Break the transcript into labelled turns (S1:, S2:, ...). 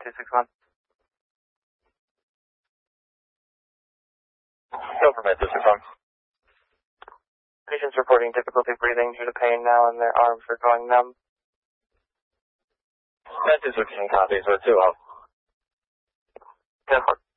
S1: 261.
S2: Government 261.
S1: Patients reporting difficulty breathing due to pain now and their arms are going numb.
S2: 216 copies, we're 2-0.
S1: 10-4.